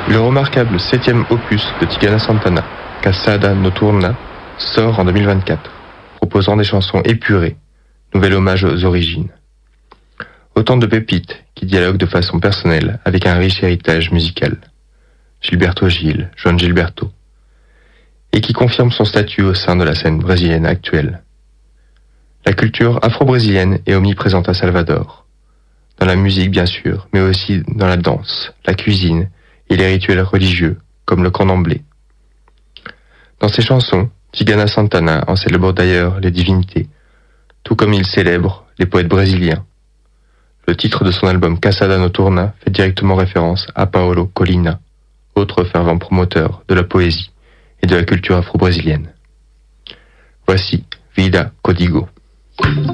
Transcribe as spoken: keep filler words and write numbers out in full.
Le remarquable septième opus de Tigana Santana, Caçada Noturna, sort en deux mille vingt-quatre, proposant des chansons épurées, nouvel hommage aux origines. Autant de pépites qui dialoguent de façon personnelle avec un riche héritage musical. Gilberto Gil, João Gilberto, et qui confirme son statut au sein de la scène brésilienne actuelle. La culture afro-brésilienne est omniprésente à Salvador, dans la musique bien sûr, mais aussi dans la danse, la cuisine et les rituels religieux, comme le candomblé. Dans ses chansons, Tigana Santana en célèbre d'ailleurs les divinités, tout comme il célèbre les poètes brésiliens. Le titre de son album Caçada Noturna fait directement référence à Paolo Colina, autre fervent promoteur de la poésie et de la culture afro-brésilienne. Voici Vida Código.